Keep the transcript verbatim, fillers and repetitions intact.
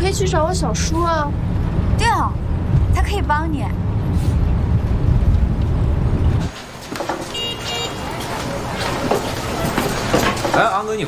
可以去找我小叔啊。 对哦，他可以帮你。 哎，安哥，你